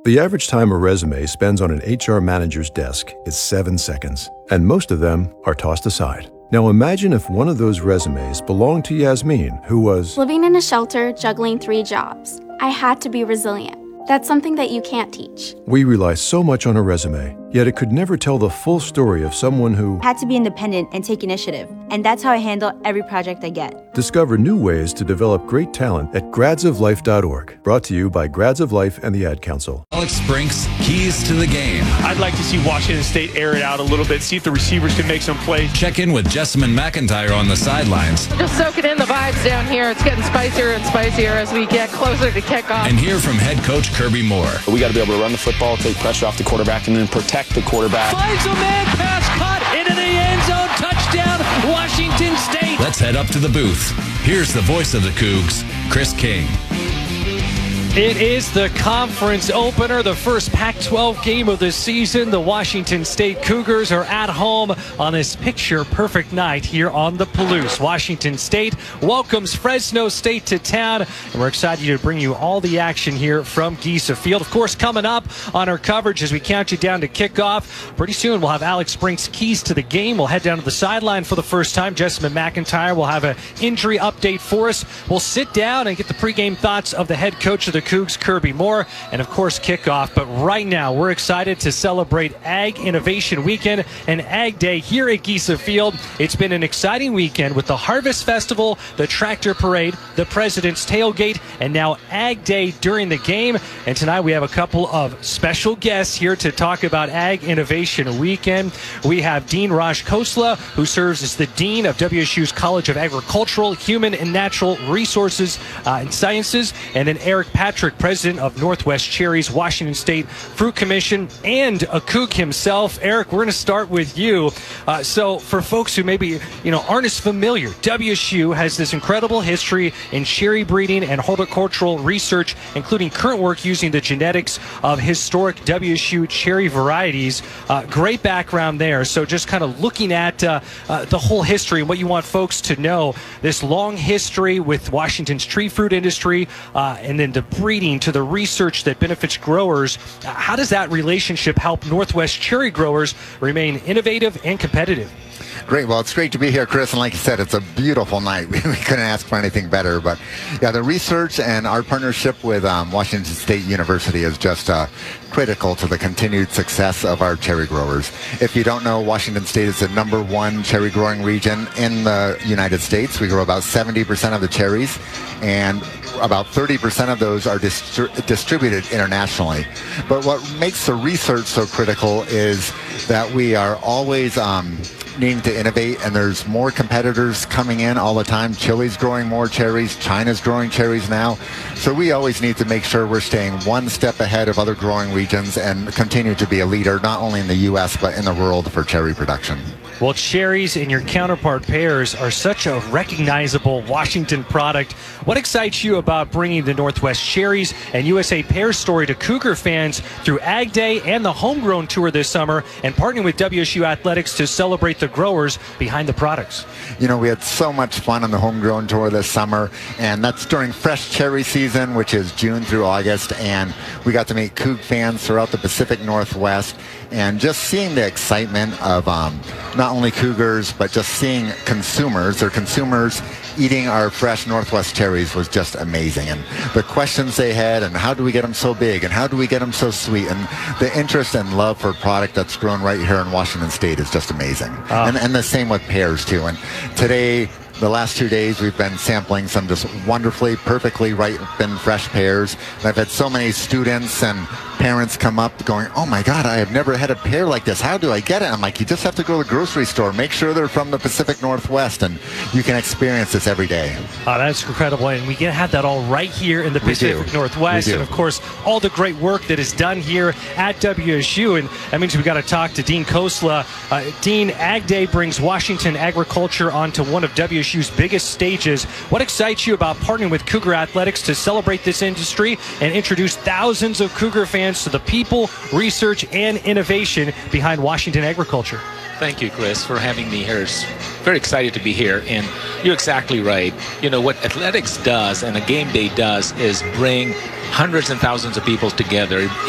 The average time a resume spends on an HR manager's desk is 7 seconds, and most of them are tossed aside. Now imagine if one of those resumes belonged to Yasmin, who was living in a shelter, juggling 3 jobs. I had to be resilient. That's something that you can't teach. We rely so much on a resume, yet it could never tell the full story of someone who had to be independent and take initiative. And that's how I handle every project I get. Discover new ways to develop great talent at gradsoflife.org. Brought to you by Grads of Life and the Ad Council. Alex Brinks, keys to the game. I'd like to see Washington State air it out a little bit, see if the receivers can make some plays. Check in with Jessamine McIntyre on the sidelines. Just soaking in the vibes down here. It's getting spicier and spicier as we get closer to kickoff. And hear from head coach Kirby Moore. We got to be able to run the football, take pressure off the quarterback, and then protect the quarterback. Finds a man, pass caught into the end zone, touchdown, Washington State. Let's head up to the booth. Here's the voice of the Cougs, Chris King. It is the conference opener, the first Pac-12 game of the season. The Washington State Cougars are at home on this picture-perfect night here on the Palouse. Washington State welcomes Fresno State to town, and we're excited to bring you all the action here from Giesa Field. Of course, coming up on our coverage as we count you down to kickoff, pretty soon we'll have Alex Brinks' keys to the game. We'll head down to the sideline for the first time. Jessamine McIntyre will have an injury update for us. We'll sit down and get the pregame thoughts of the head coach of the Cougs, Kirby Moore, and of course kickoff. But right now we're excited to celebrate Ag Innovation Weekend and Ag Day here at Giesa Field. It's been an exciting weekend with the Harvest Festival, the Tractor Parade, the President's Tailgate, and now Ag Day during the game. And tonight we have a couple of special guests here to talk about Ag Innovation Weekend. We have Dean Raj Khosla, who serves as the Dean of WSU's College of Agricultural, Human, and Natural Resources and Sciences, and then Eric Patrick, President of Northwest Cherries, Washington State Fruit Commission, and a Coug himself. Eric, we're going to start with you. So for folks who maybe aren't as familiar, WSU has this incredible history in cherry breeding and horticultural research, including current work using the genetics of historic WSU cherry varieties. Great background there. So just kind of looking at the whole history and what you want folks to know, this long history with Washington's tree fruit industry, and then the breeding to the research that benefits growers. How does that relationship help Northwest cherry growers remain innovative and competitive? Great. Well, it's great to be here, Chris. And like you said, it's a beautiful night. We couldn't ask for anything better. But yeah, the research and our partnership with Washington State University is just critical to the continued success of our cherry growers. If you don't know, Washington State is the #1 cherry growing region in the United States. We grow about 70% of the cherries, and about 30% of those are distributed internationally. But what makes the research so critical is that we are always needing to innovate, and there's more competitors coming in all the time. Chile's growing more cherries, China's growing cherries now. So we always need to make sure we're staying one step ahead of other growing regions and continue to be a leader, not only in the U.S., but in the world for cherry production. Well, cherries and your counterpart pears are such a recognizable Washington product. What excites you about bringing the Northwest Cherries and USA Pears story to Cougar fans through Ag Day and the Homegrown Tour this summer, and partnering with WSU Athletics to celebrate the growers behind the products? We had so much fun on the Homegrown Tour this summer, and that's during fresh cherry season, which is June through August, and we got to meet Coug fans throughout the Pacific Northwest, and just seeing the excitement of not only Cougars, but just seeing consumers eating our fresh Northwest cherries was just amazing. And the questions they had, and how do we get them so big, and how do we get them so sweet, and the interest and love for product that's grown right here in Washington State is just amazing. And the same with pears too. And today, the last 2 days, we've been sampling some just wonderfully, perfectly ripened fresh pears. And I've had so many students and parents come up going, "Oh my God, I have never had a pear like this. How do I get it?" I'm like, you just have to go to the grocery store, make sure they're from the Pacific Northwest, and you can experience this every day. That's incredible. And we can have that all right here in the Pacific Northwest. And of course, all the great work that is done here at WSU. And that means we've got to talk to Dean Khosla. Dean, Ag Day brings Washington agriculture onto one of WSU's biggest stages. What excites you about partnering with Cougar Athletics to celebrate this industry and introduce thousands of Cougar fans to the people, research, and innovation behind Washington agriculture? Thank you, Chris, for having me here. It's very excited to be here, and you're exactly right. What athletics does and a game day does is bring hundreds and thousands of people together.